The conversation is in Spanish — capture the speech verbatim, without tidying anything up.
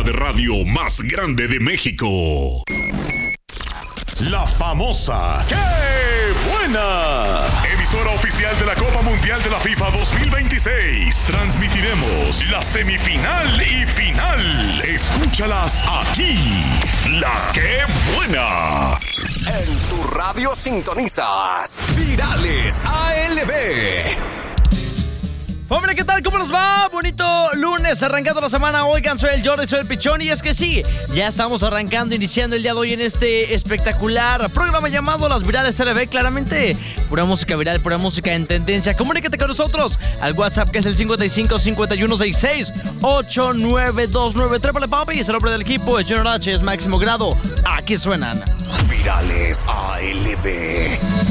de radio más grande de México. La famosa ¡Qué buena! Emisora oficial de la Copa Mundial de la FIFA dos mil veintiséis. Transmitiremos la semifinal y final. Escúchalas aquí. La ¡Qué buena! En tu radio sintonizas Virales A L B. Hombre, ¿qué tal? ¿Cómo nos va? Bonito lunes, arrancando la semana. Oigan, soy el Jordi, soy el Pichón. Y es que sí, ya estamos arrancando, iniciando el día de hoy en este espectacular programa llamado Las Virales A L B. Claramente, pura música viral, pura música en tendencia. Comunícate con nosotros al WhatsApp, que es el cincuenta y cinco, cincuenta y uno, sesenta y seis, ochenta y nueve veintinueve. Trépale, papi. Es el nombre del equipo, es Junior H, es Máximo Grado. Aquí suenan Virales A L B.